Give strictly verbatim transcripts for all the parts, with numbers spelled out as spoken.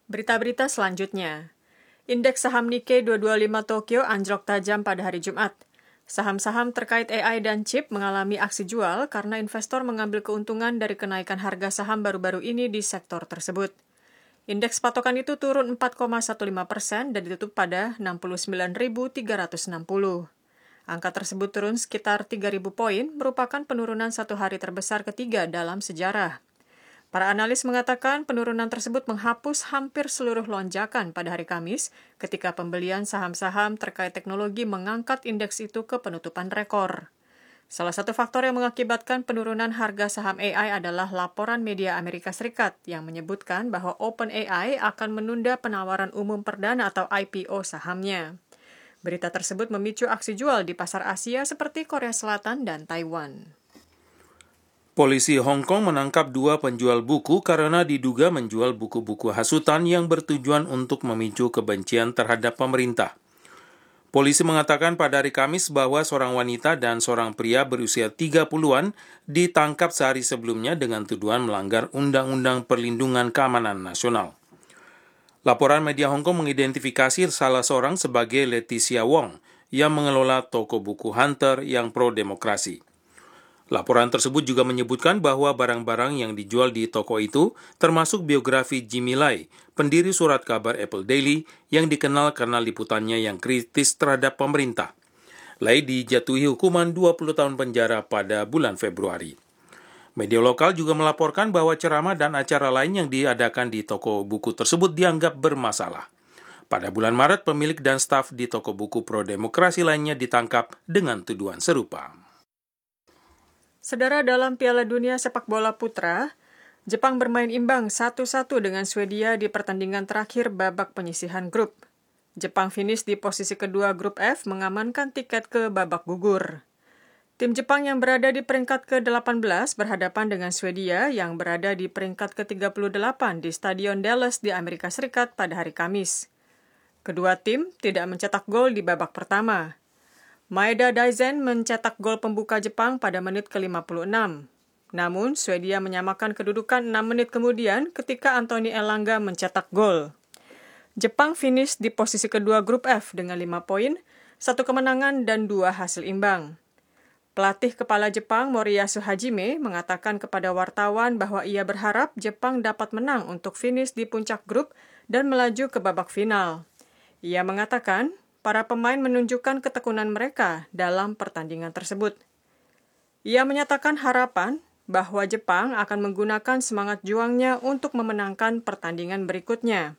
Berita-berita selanjutnya. Indeks saham Nikkei dua dua lima Tokyo anjlok tajam pada hari Jumat. Saham-saham terkait A I dan chip mengalami aksi jual karena investor mengambil keuntungan dari kenaikan harga saham baru-baru ini di sektor tersebut. Indeks patokan itu turun empat koma lima belas persen dan ditutup pada enam puluh sembilan ribu tiga ratus enam puluh. Angka tersebut turun sekitar tiga ribu poin, merupakan penurunan satu hari terbesar ketiga dalam sejarah. Para analis mengatakan penurunan tersebut menghapus hampir seluruh lonjakan pada hari Kamis ketika pembelian saham-saham terkait teknologi mengangkat indeks itu ke penutupan rekor. Salah satu faktor yang mengakibatkan penurunan harga saham A I adalah laporan media Amerika Serikat yang menyebutkan bahwa OpenAI akan menunda penawaran umum perdana atau I P O sahamnya. Berita tersebut memicu aksi jual di pasar Asia seperti Korea Selatan dan Taiwan. Polisi Hong Kong menangkap dua penjual buku karena diduga menjual buku-buku hasutan yang bertujuan untuk memicu kebencian terhadap pemerintah. Polisi mengatakan pada hari Kamis bahwa seorang wanita dan seorang pria berusia tiga puluhan ditangkap sehari sebelumnya dengan tuduhan melanggar Undang-Undang Perlindungan Keamanan Nasional. Laporan media Hong Kong mengidentifikasi salah seorang sebagai Leticia Wong yang mengelola toko buku Hunter yang pro-demokrasi. Laporan tersebut juga menyebutkan bahwa barang-barang yang dijual di toko itu termasuk biografi Jimmy Lai, pendiri surat kabar Apple Daily yang dikenal karena liputannya yang kritis terhadap pemerintah. Lai dijatuhi hukuman dua puluh tahun penjara pada bulan Februari. Media lokal juga melaporkan bahwa ceramah dan acara lain yang diadakan di toko buku tersebut dianggap bermasalah. Pada bulan Maret, pemilik dan staf di toko buku pro-demokrasi lainnya ditangkap dengan tuduhan serupa. Saudara, dalam Piala Dunia Sepak Bola Putra, Jepang bermain imbang satu satu dengan Swedia di pertandingan terakhir babak penyisihan grup. Jepang finish di posisi kedua grup F mengamankan tiket ke babak gugur. Tim Jepang yang berada di peringkat ke delapan belas berhadapan dengan Swedia yang berada di peringkat ke tiga puluh delapan di Stadion Dallas di Amerika Serikat pada hari Kamis. Kedua tim tidak mencetak gol di babak pertama. Maeda Daizen mencetak gol pembuka Jepang pada menit ke lima puluh enam. Namun, Swedia menyamakan kedudukan enam menit kemudian ketika Anthony Elanga mencetak gol. Jepang finish di posisi kedua grup F dengan lima poin, satu kemenangan dan dua hasil imbang. Pelatih kepala Jepang Moriyasu Hajime mengatakan kepada wartawan bahwa ia berharap Jepang dapat menang untuk finish di puncak grup dan melaju ke babak final. Ia mengatakan, para pemain menunjukkan ketekunan mereka dalam pertandingan tersebut. Ia menyatakan harapan bahwa Jepang akan menggunakan semangat juangnya untuk memenangkan pertandingan berikutnya.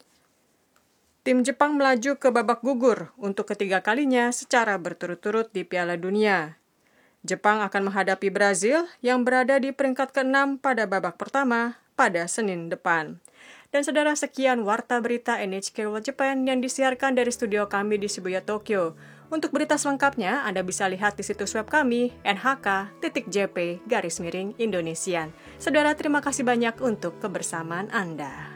Tim Jepang melaju ke babak gugur untuk ketiga kalinya secara berturut-turut di Piala Dunia. Jepang akan menghadapi Brazil yang berada di peringkat keenam pada babak pertama pada Senin depan. Dan saudara, sekian Warta Berita N H K World Japan yang disiarkan dari studio kami di Shibuya, Tokyo. Untuk berita selengkapnya, Anda bisa lihat di situs web kami n h k titik j p garis miring Indonesian. Saudara, terima kasih banyak untuk kebersamaan Anda.